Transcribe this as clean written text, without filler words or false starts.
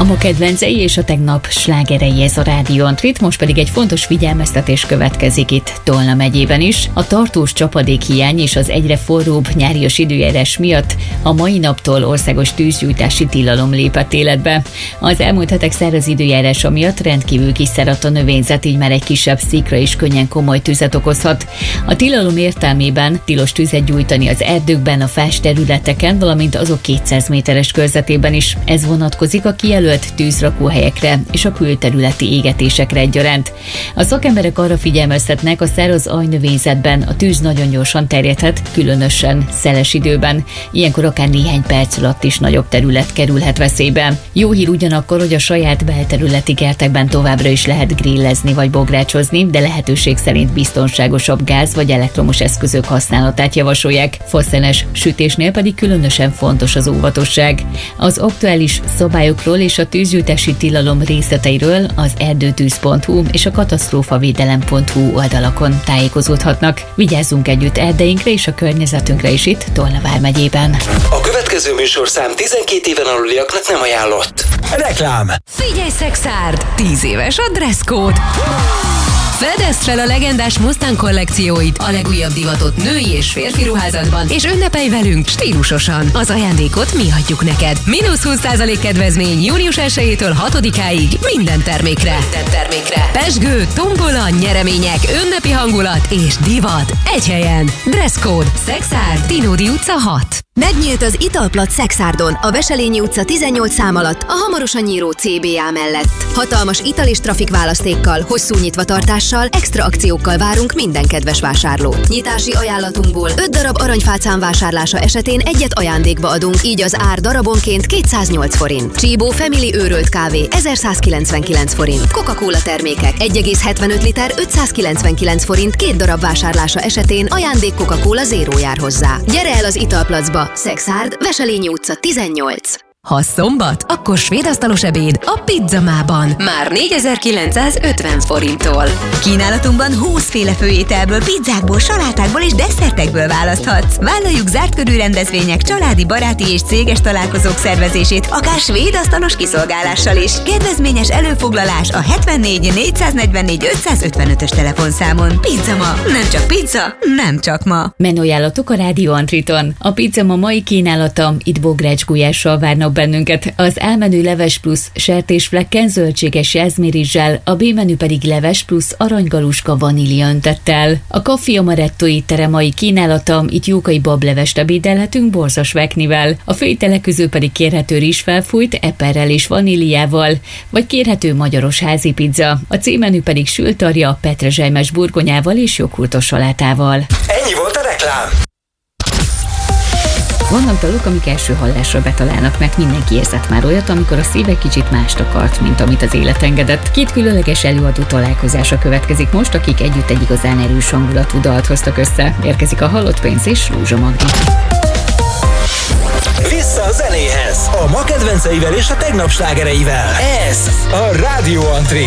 ma kedvencei és a tegnap slágerei, ez a Rádió Antrit, most pedig egy fontos figyelmeztetés következik itt Tolna megyében is. A tartós csapadékhiány és az egyre forróbb nyárias időjárás miatt a mai naptól országos tűzgyújtási tilalom lépett életbe. Az elmúlt hetek száraz időjárása miatt rendkívül kiszáradt a növényzet, így már egy kisebb szikra is könnyen komoly tüzet okozhat. A tilalom értelmében tilos tüzet gyújtani az erdőkben, a fás területeken, valamint azok 200 méteres körzetében is. Ez vonatkozik a kijelölt tűzrakóhelyekre és a külterületi égetésekre egyaránt. A szakemberek arra figyelmeztetnek, a száraz aljnövényzetben a tűz nagyon gyorsan terjedhet, különösen szeles időben. Ilyenkor akár néhány perc alatt is nagyobb terület kerülhet veszélybe. Jó hír ugyanakkor, hogy a saját belterületi kertekben továbbra is lehet grillezni vagy bográcsozni, de lehetőség szerint biztonságosabb gáz vagy elektromos eszközök használatát javasolják. Fosszeles sütésnél pedig különösen fontos az óvatosság. Az aktuális szabályokról és a tűzgyújtási tilalom részleteiről az erdőtűz.hu és a katasztrófavédelem.hu oldalakon tájékozódhatnak. Vigyázzunk együtt erdeinkre és a környezetünkre is itt Tolna vármegyében. A következő műsorszám 12 éven aluliaknak nem ajánlott. Reklám. Figyelj, Szexárd! 10 éves a dresszkód! Fedezd fel a legendás Mustang kollekcióit, a legújabb divatot női és férfi ruházatban, és ünnepelj velünk stílusosan. Az ajándékot mi adjuk neked. -20% kedvezmény június 1-től 6-áig minden termékre. Pezsgő, tombola, nyeremények, ünnepi hangulat és divat egy helyen. Dresszkód. Szexárd, Tinódi utca 6. Megnyílt az Italplac Szexárdon, a Veselényi utca 18 szám alatt, a hamarosan nyíró CBA mellett. Hatalmas ital és trafikválasztékkal, hosszú nyitvatartással, extra akciókkal várunk minden kedves vásárlót. Nyitási ajánlatunkból 5 darab aranyfácán vásárlása esetén egyet ajándékba adunk, így az ár darabonként 208 forint. Csíbó Family őrölt kávé 1199 forint. Coca-Cola termékek 1,75 liter 599 forint 2 darab vásárlása esetén, ajándék Coca-Cola Zero jár hozzá. Gyere el az Italplacba! Szexárd, Veselényi utca 18. Ha szombat, akkor svédasztalos ebéd a Pizzamában. Már 4950 forinttól. Kínálatunkban 20 féle főételből, pizzákból, salátákból és desszertekből választhatsz. Vállaljuk zárt körű rendezvények, családi, baráti és céges találkozók szervezését, akár svédasztalos kiszolgálással is. Kedvezményes előfoglalás a 74 444 555-ös telefonszámon. Pizzama, nem csak pizza, nem csak ma. Menüajánlatok a Rádió Antriton. A Pizzama mai kínálata, itt bográcsgulyással várnak bennünket. Az A menü leves plusz sertésflekken zöldséges jázmérizssel, a B menü pedig leves plusz aranygaluska vanília öntettel. A Café Amaretto étterem mai kínálata, itt jókai bablevest ebédelhetünk borzas veknivel. A főételek közül pedig kérhető rizsfelfújt eperrel és vaníliával, vagy kérhető magyaros házi pizza. A C menü pedig sültarja petrezselymes burgonyával és joghurtos salátával. Ennyi volt a reklám. Vannak dalok, amik első hallásra betalálnak meg, mindenki érzett már olyat, amikor a szíve kicsit mást akart, mint amit az élet engedett. Két különleges előadó találkozása következik most, akik együtt egy igazán erős hangulatú dalt hoztak össze. Érkezik a Halott pénz és Rózsa Magdi. Vissza a zenéhez, a ma kedvenceivel és a tegnap slágereivel. Ez a Rádió Antri.